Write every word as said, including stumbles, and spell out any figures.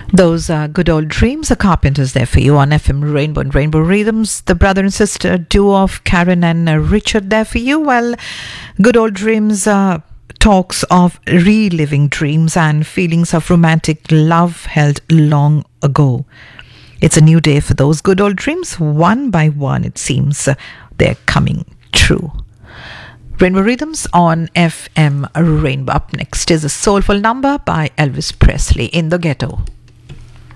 Those are Good Old Dreams, the Carpenters there for you on F M Rainbow and Rainbow Rhythms. The brother and sister duo of Karen and uh, Richard there for you. Well, Good Old Dreams uh, talks of reliving dreams and feelings of romantic love held long ago. It's a new day for those good old dreams. One by one, it seems, uh, they're coming true. Rainbow Rhythms on F M Rainbow. Up next is a soulful number by Elvis Presley, In the Ghetto.